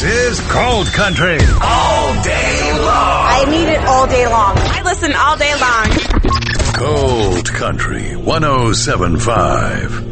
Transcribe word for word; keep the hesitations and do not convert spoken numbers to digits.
This is Cold Country. All day long. I need it all day long. I listen all day long. Cold Country one oh seven point five.